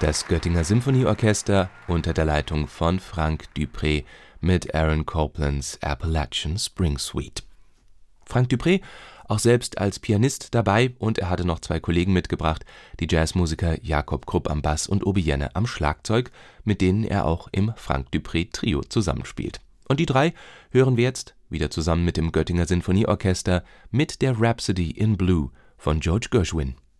Das Göttinger Symphonieorchester unter der Leitung von Frank Dupré mit Aaron Coplands Appalachian Spring Suite. Frank Dupré auch selbst als Pianist dabei, und er hatte noch zwei Kollegen mitgebracht, die Jazzmusiker Jakob Krupp am Bass und Obi Jenne am Schlagzeug, mit denen er auch im Frank Dupré Trio zusammenspielt. Und die drei hören wir jetzt, wieder zusammen mit dem Göttinger Sinfonieorchester, mit der Rhapsody in Blue von George Gershwin.